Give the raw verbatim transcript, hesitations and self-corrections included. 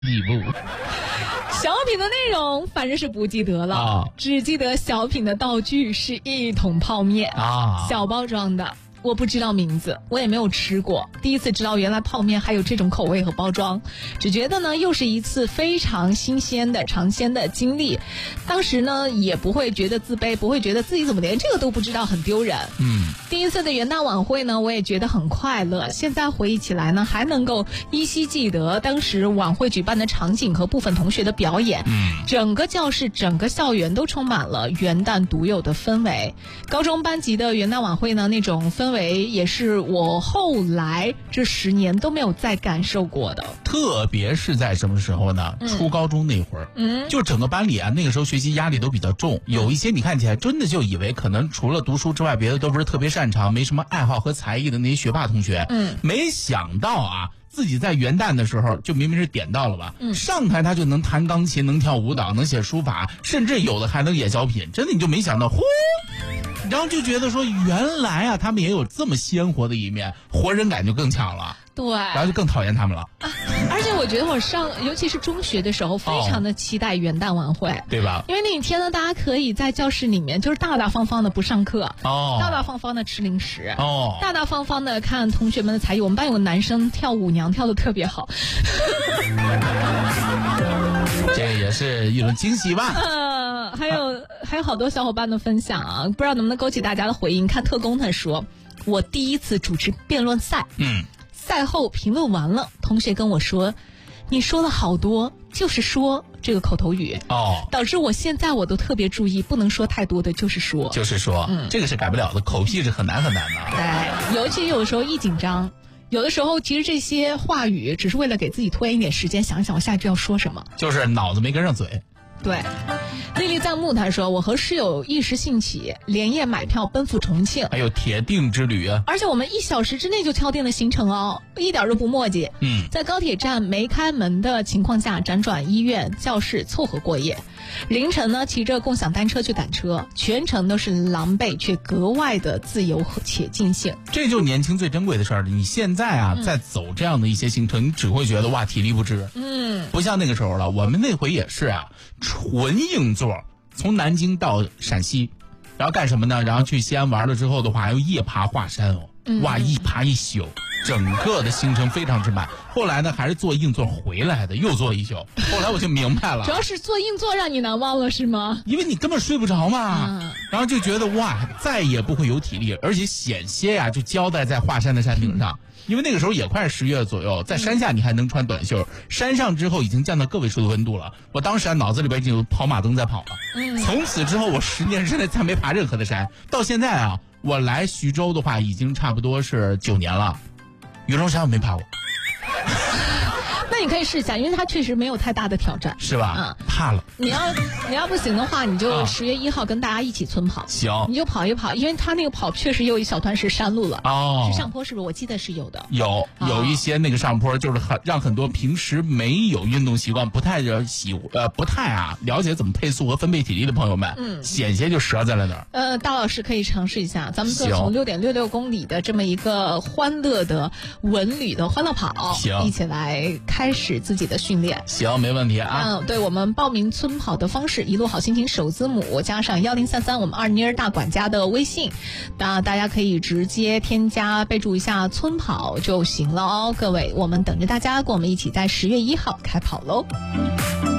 一步。 小品的内容反正是不记得了， 啊、 只记得小品的道具是一桶泡面啊， 小包装的。我不知道名字，我也没有吃过，第一次知道原来泡面还有这种口味和包装，只觉得呢又是一次非常新鲜的尝鲜的经历。当时呢也不会觉得自卑，不会觉得自己怎么连这个都不知道很丢人。 嗯， 第一次的元旦晚会呢，我也觉得很快乐。现在回忆起来呢，还能够依稀记得当时晚会举办的场景和部分同学的表演。 嗯， 整个教室、整个校园都充满了元旦独有的氛围。高中班级的元旦晚会呢，那种氛围也是我后来这十年都没有再感受过的。 特别是在什么时候呢？嗯、初高中那会儿，嗯，就整个班里啊，那个时候学习压力都比较重，有一些你看起来真的就以为可能除了读书之外，别的都不是特别擅长，没什么爱好和才艺的那些学霸同学，嗯，没想到啊。自己在元旦的时候就明明是点到了吧、嗯、上台他就能弹钢琴，能跳舞蹈，能写书法，甚至有的还能演小品，真的你就没想到，呼，然后就觉得说原来啊他们也有这么鲜活的一面，活人感就更强了。 对， 然后就更讨厌他们了、啊、 而且我觉得我上尤其是中学的时候非常的期待元旦晚会、哦、 对吧？ 因为那一天呢大家可以在教室里面就是大大方方的不上课，哦，大大方方的吃零食，哦，大大方方的看同学们的才艺。我们班有个男生跳舞娘跳的特别好这也是一种惊喜吧。 呃，还有、啊、还有好多小伙伴的分享啊，不知道能不能勾起大家的回应。看特工他说，我第一次主持辩论赛，嗯，赛后评论完了，同学跟我说，你说了好多就是说这个口头语哦，导致我现在我都特别注意，不能说太多的就是说就是说、嗯、这个是改不了的，口癖是很难很难的。 对，尤其有的时候一紧张，有的时候其实这些话语只是为了给自己拖延一点时间，想一想我下一句要说什么， 就是脑子没跟上嘴。 对，丽丽赞木他说，我和室友一时兴起连夜买票奔赴重庆， 还有铁定之旅啊， 而且我们一小时之内就敲定了行程哦，一点都不墨迹。嗯，在高铁站没开门的情况下辗转医院教室凑合过夜，凌晨呢骑着共享单车去赶车，全程都是狼狈却格外的自由且尽兴。 这就是年轻最珍贵的事儿。你现在啊、嗯、在走这样的一些行程，你只会觉得哇体力不支，嗯，不像那个时候了。我们那回也是啊，纯硬座，从南京到陕西，然后干什么呢？然后去西安玩了之后的话，还要夜爬华山哦，嗯、哇，一爬一宿，整个的行程非常之满。后来呢，还是坐硬座回来的，又坐一宿。后来我就明白了， 主要是坐硬座让你难忘了是吗？ 因为你根本睡不着嘛，嗯、然后就觉得哇，再也不会有体力，而且险些呀、啊，就交代在华山的山顶上。嗯，因为那个时候也快十月左右，在山下你还能穿短袖，山上之后已经降到个位数的温度了。我当时啊脑子里边已经有跑马灯在跑了。嗯，从此之后我十年之内再没爬任何的山，到现在啊，我来徐州的话已经差不多是九年了，云龙山我没爬过。 那你可以试一下，因为它确实没有太大的挑战， 是吧？啊、嗯，怕了。 你要你要不行的话，你就十月一号跟大家一起村跑。 行， 你就跑一跑，因为它那个跑确实有一小段是山路了。哦，是上坡是不是？我记得是有的。 有有一些那个上坡，就是很让很多平时没有运动习惯、不太喜呃不太啊了解怎么配速和分配体力的朋友们，嗯，险些就折在了那儿。 呃，大老师可以尝试一下，咱们就从六点六六公里的这么一个欢乐的文旅的欢乐跑，行，一起来开始自己的训练。 行，没问题啊。 嗯，对，我们报名村跑的方式，一路好心情首字母加上幺零三三，我们二妮儿大管家的微信，那大家可以直接添加备注一下村跑就行了哦。各位，我们等着大家跟我们一起在十月一号开跑喽。